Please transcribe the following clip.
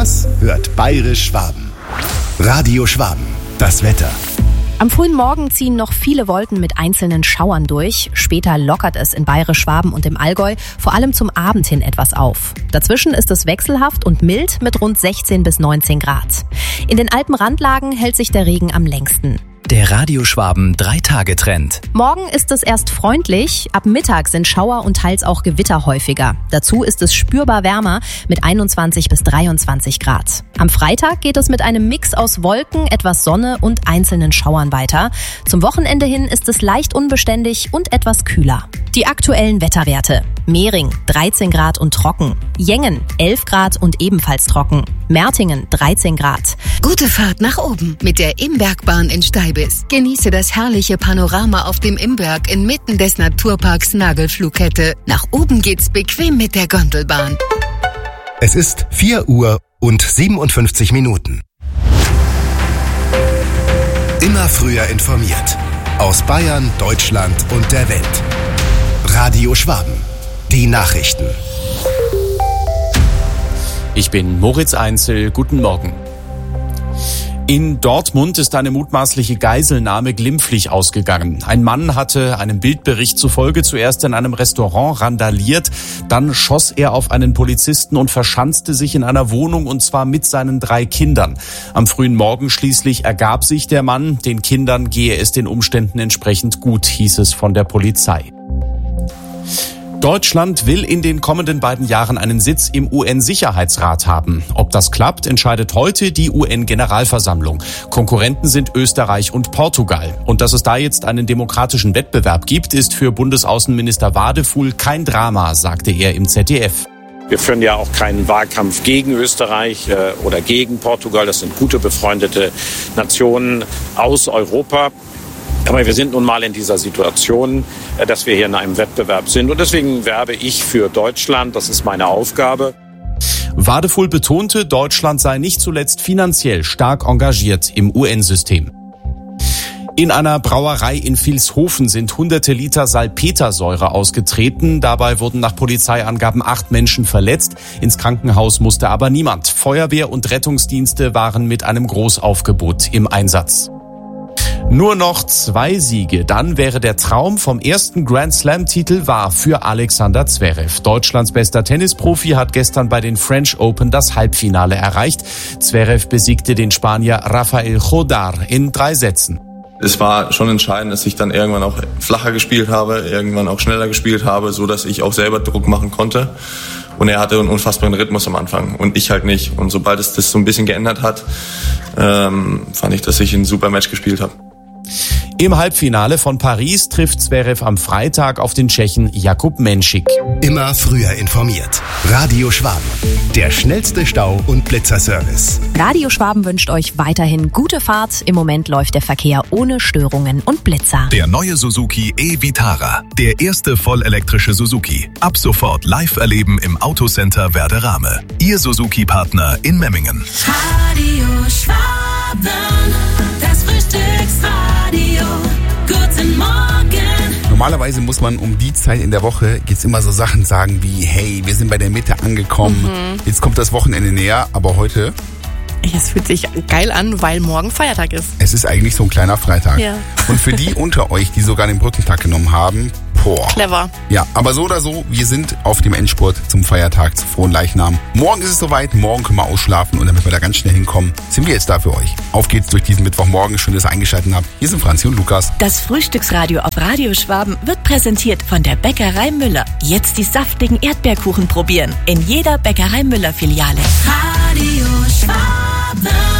Das hört Bayerisch Schwaben. Radio Schwaben, das Wetter. Am frühen Morgen ziehen noch viele Wolken mit einzelnen Schauern durch. Später lockert es in Bayerisch Schwaben und im Allgäu vor allem zum Abend hin etwas auf. Dazwischen ist es wechselhaft und mild mit rund 16 bis 19 Grad. In den Alpenrandlagen hält sich der Regen am längsten. Der Radio Schwaben 3-Tage-Trend. Morgen ist es erst freundlich, ab Mittag sind Schauer und teils auch Gewitter häufiger. Dazu ist es spürbar wärmer mit 21 bis 23 Grad. Am Freitag geht es mit einem Mix aus Wolken, etwas Sonne und einzelnen Schauern weiter. Zum Wochenende hin ist es leicht unbeständig und etwas kühler. Die aktuellen Wetterwerte. Mehring 13 Grad und trocken. Jengen 11 Grad und ebenfalls trocken. Mertingen 13 Grad. Gute Fahrt nach oben mit der Imbergbahn in Steibis. Genieße das herrliche Panorama auf dem Imberg inmitten des Naturparks Nagelflughette. Nach oben geht's bequem mit der Gondelbahn. Es ist 4 Uhr und 57 Minuten. Immer früher informiert. Aus Bayern, Deutschland und der Welt. Radio Schwaben. Die Nachrichten. Ich bin Moritz Einzel. Guten Morgen. In Dortmund ist eine mutmaßliche Geiselnahme glimpflich ausgegangen. Ein Mann hatte einem Bildbericht zufolge zuerst in einem Restaurant randaliert, dann schoss er auf einen Polizisten und verschanzte sich in einer Wohnung, und zwar mit seinen 3 Kindern. Am frühen Morgen schließlich ergab sich der Mann. Den Kindern gehe es den Umständen entsprechend gut, hieß es von der Polizei. Deutschland will in den kommenden beiden Jahren einen Sitz im UN-Sicherheitsrat haben. Ob das klappt, entscheidet heute die UN-Generalversammlung. Konkurrenten sind Österreich und Portugal. Und dass es da jetzt einen demokratischen Wettbewerb gibt, ist für Bundesaußenminister Wadefuhl kein Drama, sagte er im ZDF. Wir führen ja auch keinen Wahlkampf gegen Österreich oder gegen Portugal. Das sind gute befreundete Nationen aus Europa. Aber wir sind nun mal in dieser Situation, dass wir hier in einem Wettbewerb sind. Und deswegen werbe ich für Deutschland. Das ist meine Aufgabe. Wadefuhl betonte, Deutschland sei nicht zuletzt finanziell stark engagiert im UN-System. In einer Brauerei in Vilshofen sind hunderte Liter Salpetersäure ausgetreten. Dabei wurden nach Polizeiangaben 8 Menschen verletzt. Ins Krankenhaus musste aber niemand. Feuerwehr und Rettungsdienste waren mit einem Großaufgebot im Einsatz. Nur noch 2 Siege, dann wäre der Traum vom ersten Grand-Slam-Titel wahr für Alexander Zverev. Deutschlands bester Tennisprofi hat gestern bei den French Open das Halbfinale erreicht. Zverev besiegte den Spanier Rafael Jodar in 3 Sätzen. Es war schon entscheidend, dass ich dann irgendwann auch flacher gespielt habe, irgendwann auch schneller gespielt habe, so dass ich auch selber Druck machen konnte. Und er hatte einen unfassbaren Rhythmus am Anfang und ich halt nicht. Und sobald es das so ein bisschen geändert hat, fand ich, dass ich ein super Match gespielt habe. Im Halbfinale von Paris trifft Zverev am Freitag auf den Tschechen Jakub Menšík. Immer früher informiert. Radio Schwaben. Der schnellste Stau- und Blitzerservice. Radio Schwaben wünscht euch weiterhin gute Fahrt. Im Moment läuft der Verkehr ohne Störungen und Blitzer. Der neue Suzuki e-Vitara. Der erste vollelektrische Suzuki. Ab sofort live erleben im Autocenter Werderame. Ihr Suzuki-Partner in Memmingen. Radio Schwaben. Das Frühstücksradio. Guten Morgen. Normalerweise muss man um die Zeit in der Woche jetzt immer so Sachen sagen wie, hey, wir sind bei der Mitte angekommen, jetzt kommt das Wochenende näher, aber heute... Es fühlt sich geil an, weil morgen Feiertag ist. Es ist eigentlich so ein kleiner Freitag. Ja. Und für die unter euch, die sogar den Brückentag genommen haben, boah. Clever. Ja, aber so oder so, wir sind auf dem Endspurt zum Feiertag, zu Fronleichnam. Morgen ist es soweit, morgen können wir ausschlafen und damit wir da ganz schnell hinkommen, sind wir jetzt da für euch. Auf geht's durch diesen Mittwochmorgen, schön, dass ihr eingeschaltet habt. Hier sind Franzi und Lukas. Das Frühstücksradio auf Radio Schwaben wird präsentiert von der Bäckerei Müller. Jetzt die saftigen Erdbeerkuchen probieren. In jeder Bäckerei Müller Filiale. Radio Schwaben.